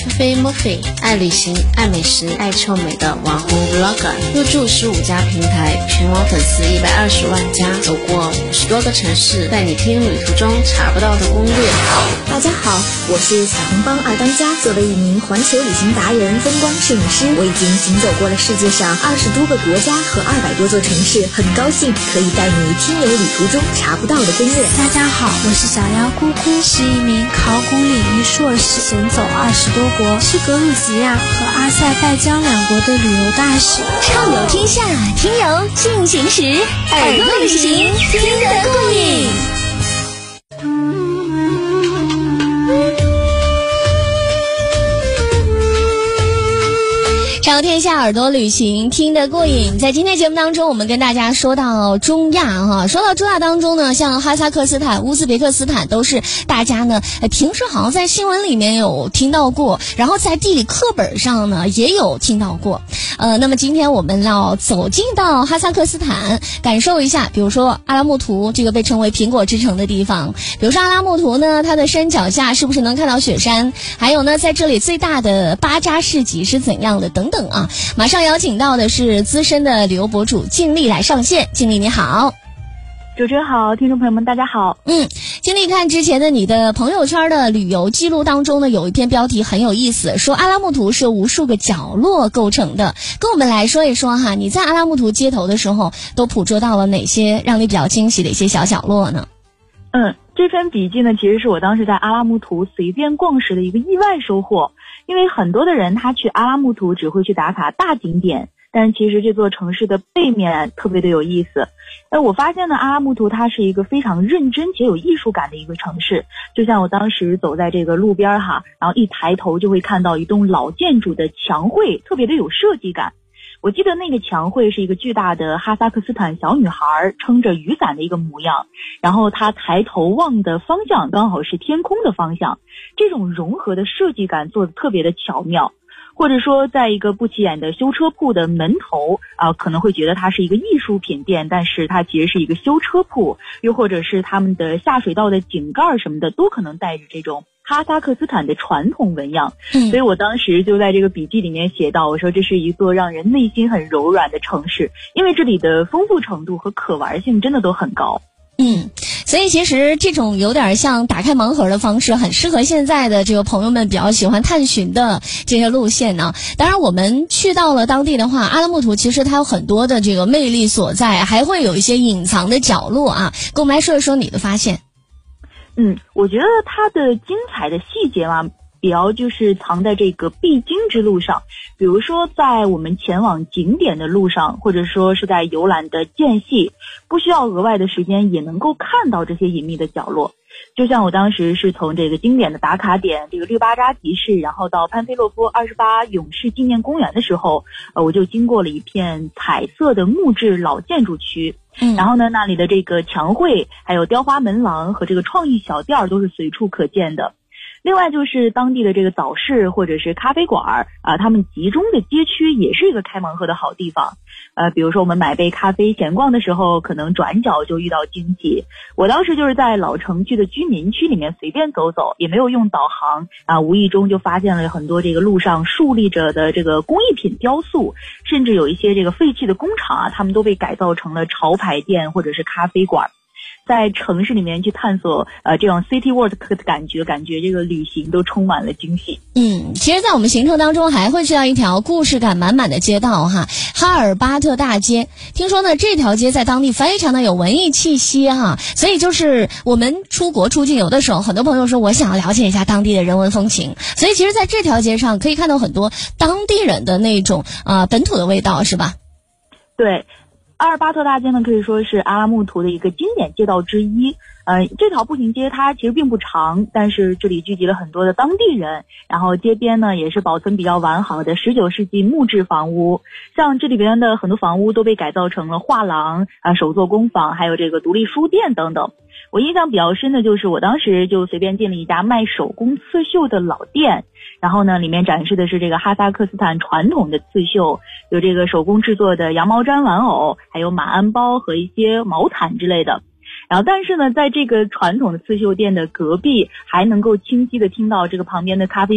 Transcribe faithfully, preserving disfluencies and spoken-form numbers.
突飞莫飞，爱旅行、爱美食、爱臭美的网红 vlogger， 入驻十五家平台，全网粉丝一百二十万加，走过五十多个城市，带你听旅途中查不到的攻略。 大家好，我是彩虹帮二当家。作为一名环球旅行达人、风光摄影师，我已经行走过了世界上二十多个国家和二百多座城市，很高兴可以带你听友旅途中查不到的攻略。 大家好，我是小妖姑姑，是一名考古领域硕士，行走二十多国，是格鲁吉亚和阿塞拜疆两国的旅游大使。 畅游天下，听友进行时，耳朵旅行，听得过瘾。 畅天下，耳朵旅行听得过瘾。在今天节目当中，我们跟大家说到中亚哈，说到中亚当中呢，像哈萨克斯坦、乌兹别克斯坦都是大家呢平时好像在新闻里面有听到过，然后在地理课本上呢也有听到过。呃，那么今天我们要走进到哈萨克斯坦，感受一下，比如说阿拉木图这个被称为苹果之城的地方，比如说阿拉木图呢，它的山脚下是不是能看到雪山？还有呢，在这里最大的巴扎市集是怎样的？等等。啊，马上邀请到的是资深的旅游博主静丽来上线。静丽你好。 主持人好，听众朋友们大家好。 嗯，静丽看之前的你的朋友圈的旅游记录当中呢，有一篇标题很有意思，说阿拉木图是无数个角落构成的，跟我们来说一说哈，你在阿拉木图街头的时候都捕捉到了哪些让你比较惊喜的一些小角落呢？ 嗯，这篇笔记呢，其实是我当时在阿拉木图随便逛时的一个意外收获。因为很多的人他去阿拉木图只会去打卡大景点，但其实这座城市的背面特别的有意思。那我发现呢，阿拉木图它是一个非常认真且有艺术感的一个城市。就像我当时走在这个路边哈，然后一抬头就会看到一栋老建筑的墙绘，特别的有设计感。我记得那个墙绘是一个巨大的哈萨克斯坦小女孩撑着雨伞的一个模样，然后她抬头望的方向刚好是天空的方向，这种融合的设计感做得特别的巧妙。或者说在一个不起眼的修车铺的门头啊、呃，可能会觉得它是一个艺术品店，但是它其实是一个修车铺，又或者是他们的下水道的井盖什么的都可能带着这种哈萨克斯坦的传统纹样。嗯，所以我当时就在这个笔记里面写到，我说这是一座让人内心很柔软的城市，因为这里的丰富程度和可玩性真的都很高。 嗯，所以其实这种有点像打开盲盒的方式，很适合现在的这个朋友们比较喜欢探寻的这些路线呢。当然我们去到了当地的话，阿拉木图其实它有很多的这个魅力所在，还会有一些隐藏的角落啊，跟我们来说一说你的发现。 嗯，我觉得它的精彩的细节嘛，比较就是藏在这个必经之路上，比如说在我们前往景点的路上，或者说是在游览的间隙，不需要额外的时间也能够看到这些隐秘的角落。就像我当时是从这个经典的打卡点这个绿巴扎集市，然后到潘菲洛夫二十八勇士纪念公园的时候，呃，我就经过了一片彩色的木质老建筑区。嗯，然后呢，那里的这个墙绘还有雕花门廊和这个创意小店都是随处可见的。另外就是当地的这个早市或者是咖啡馆啊，他们集中的街区也是一个开盲盒的好地方。呃，比如说我们买杯咖啡闲逛的时候，可能转角就遇到惊喜。我当时就是在老城区的居民区里面随便走走，也没有用导航啊，无意中就发现了很多这个路上竖立着的这个工艺品雕塑，甚至有一些这个废弃的工厂啊，他们都被改造成了潮牌店或者是咖啡馆。在城市里面去探索呃这种 city walk 的感觉，感觉这个旅行都充满了惊喜。 嗯，其实在我们行程当中还会去到一条故事感满满的街道哈，哈尔巴特大街。听说呢这条街在当地非常的有文艺气息哈，所以就是我们出国出境游的时候，很多朋友说我想要了解一下当地的人文风情，所以其实在这条街上可以看到很多当地人的那种啊、呃、本土的味道，是吧？ 对。阿尔巴特大街呢，可以说是阿拉木图的一个经典街道之一。呃，这条步行街它其实并不长，但是这里聚集了很多的当地人，然后街边呢也是保存比较完好的十九世纪木质房屋，像这里边的很多房屋都被改造成了画廊啊、手作工坊，还有这个独立书店等等。我印象比较深的就是我当时就随便进了一家卖手工刺绣的老店，然后呢里面展示的是这个哈萨克斯坦传统的刺绣，有这个手工制作的羊毛毡玩偶，还有马鞍包和一些毛毯之类的。然后但是呢在这个传统的刺绣店的隔壁还能够清晰的听到这个旁边的咖啡